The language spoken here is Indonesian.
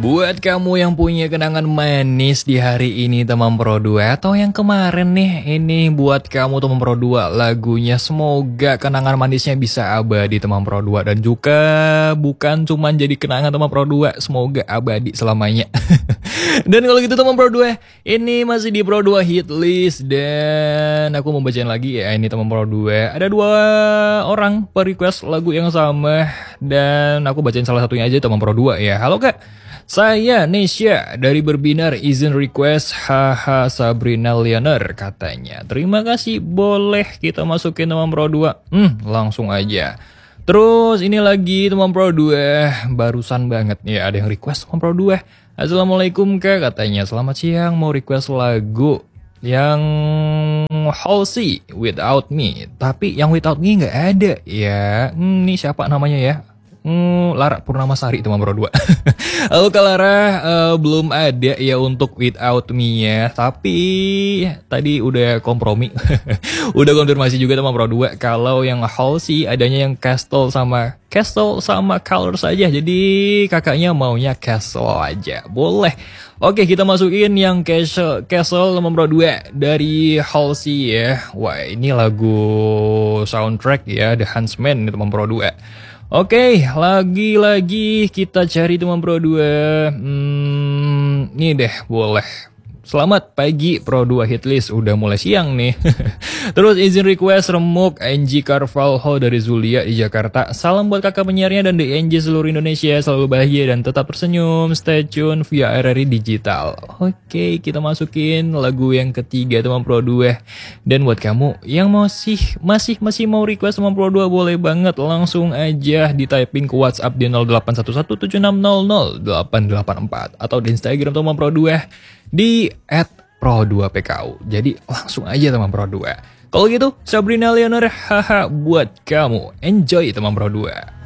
Buat kamu yang punya kenangan manis di hari ini teman Pro 2 atau yang kemarin nih, ini buat kamu teman Pro 2 lagunya. Semoga kenangan manisnya bisa abadi teman Pro 2 dan juga bukan cuma jadi kenangan teman Pro 2, semoga abadi selamanya. Dan kalau gitu teman Pro 2, ini masih di Pro 2 hit list dan aku mau bacain lagi ya, ini teman Pro 2. Ada 2 orang per request lagu yang sama dan aku bacain salah satunya aja teman Pro 2 ya. Halo Kak. Saya Nesya dari Berbinar izin request haha Sabrina Leoner katanya. Terima kasih, boleh kita masukin teman Pro 2. Langsung aja. Terus ini lagi teman Pro 2, barusan banget ya ada yang request teman Pro 2. Assalamualaikum Kak katanya. Selamat siang, mau request lagu yang Halsey Without Me. Tapi yang Without Me nggak ada ya. Ini siapa namanya ya? Lara Purnamasari teman Pro 2. Halo Kak Lara, belum ada ya untuk Without Me ya. Tapi tadi udah kompromi. Udah konfirmasi juga teman Pro 2 kalau yang Halsey adanya yang Castle sama Color saja. Jadi kakaknya maunya Castle aja. Boleh. Oke, kita masukin yang Castle teman Pro 2 dari Halsey ya. Wah, ini lagu soundtrack ya, The Huntsman teman Pro 2. Oke, lagi-lagi kita cari teman Pro 2. Ini deh, boleh. Selamat pagi Pro 2 Hitlist, udah mulai siang nih. Terus izin request remuk NG Carvalho dari Zulia di Jakarta. Salam buat kakak penyiarnya dan DNG seluruh Indonesia. Selalu bahagia dan tetap tersenyum. Stay tune via RRI Digital. Oke, kita masukin lagu yang ketiga teman Pro 2. Dan buat kamu yang masih mau request teman Pro 2, boleh banget langsung aja di typing ke WhatsApp di 081176000884 atau di Instagram teman Pro 2 di @pro2pku. Jadi langsung aja teman Pro 2. Kalau gitu Sabrina Leoner haha buat kamu. Enjoy teman Pro 2.